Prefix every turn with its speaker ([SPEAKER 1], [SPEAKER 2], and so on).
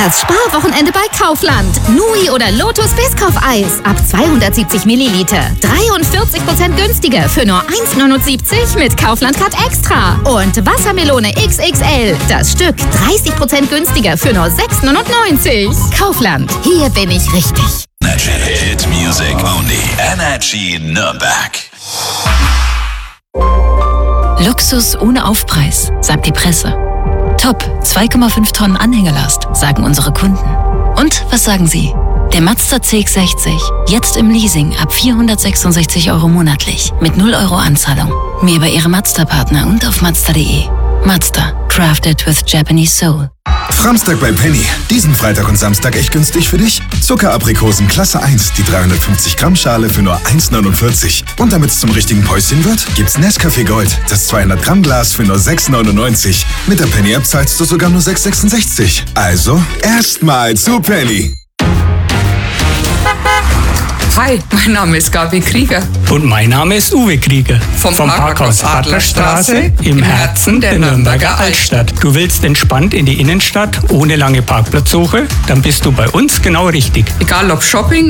[SPEAKER 1] Das Sparwochenende bei Kaufland. Nui oder Lotus Biscoff-Eis ab 270 Milliliter. 43% günstiger für nur 1,79 mit Kaufland-Card Extra. Und Wassermelone XXL. Das Stück 30% günstiger für nur 6,99. Kaufland. Hier bin ich richtig.
[SPEAKER 2] Hit Music only. Energy Nürnberg.
[SPEAKER 3] Luxus ohne Aufpreis, sagt die Presse. Top, 2,5 Tonnen Anhängelast, sagen unsere Kunden. Und was sagen Sie? Der Mazda CX-60, jetzt im Leasing ab 466 € monatlich, mit 0 € Anzahlung. Mehr bei Ihrem Mazda-Partner und auf Mazda.de. Mazda, crafted with Japanese soul.
[SPEAKER 4] Samstag bei Penny. Diesen Freitag und Samstag echt günstig für dich? Zuckeraprikosen Klasse 1, die 350 Gramm Schale für nur 1,49. Und damit es zum richtigen Päuschen wird, gibt's Nescafé Gold, das 200 Gramm Glas für nur 6,99. Mit der Penny App zahlst du sogar nur 6,66. Also erstmal zu Penny.
[SPEAKER 5] Hi, mein Name ist Gabi Krieger.
[SPEAKER 6] Und mein Name ist Uwe Krieger.
[SPEAKER 5] Vom Parkhaus Adlerstraße im Herzen der Nürnberger Altstadt.
[SPEAKER 6] Du willst entspannt in die Innenstadt ohne lange Parkplatzsuche? Dann bist du bei uns genau richtig.
[SPEAKER 5] Egal ob Shopping,